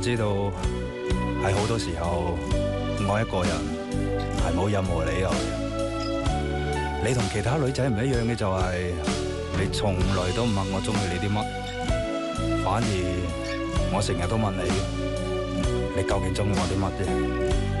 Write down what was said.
知道喺好多時候愛一個人係冇任何理由嘅。你同其他女仔唔一樣嘅就係你從來都唔問我中意你啲乜，反而我成日都問你，你究竟中意我啲乜啫？